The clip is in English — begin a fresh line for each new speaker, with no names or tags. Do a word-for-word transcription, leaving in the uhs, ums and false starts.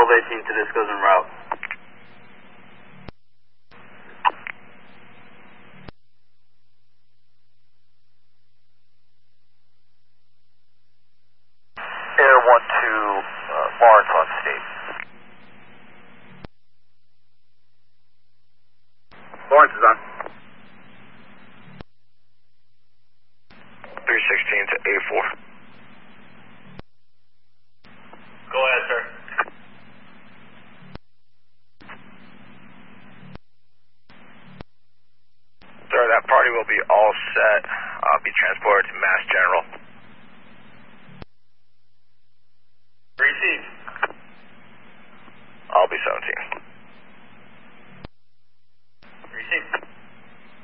twelve eighteen to Disco's en route.
Air one two, uh, Lawrence on state.
Lawrence is on.
three sixteen to A four.
Go ahead, sir.
Sir, that party will be all set. I'll be transported to Mass General.
Receive.
I'll be seventeen.
Receive.